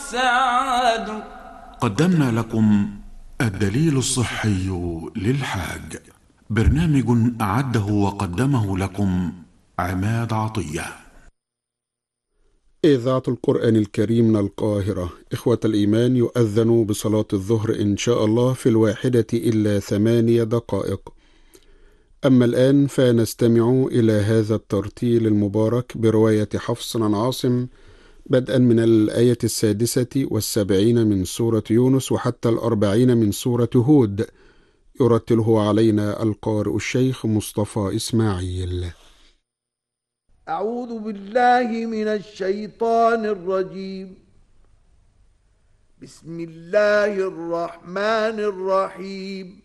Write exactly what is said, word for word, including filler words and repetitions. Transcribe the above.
والسعد. قدمنا لكم الدليل الصحي للحاج، برنامج أعده وقدمه لكم عماد عطية. إذاعة القرآن الكريم من القاهرة. إخوة الإيمان، يؤذن بصلاة الظهر إن شاء الله في الواحدة إلا ثمانية دقائق. أما الآن فنستمع إلى هذا الترتيل المبارك برواية حفص عن عاصم، بدءا من الآية السادسة والسبعين من سورة يونس وحتى الأربعين من سورة هود. يرتله علينا القارئ الشيخ مصطفى إسماعيل. أعوذ بالله من الشيطان الرجيم. بسم الله الرحمن الرحيم.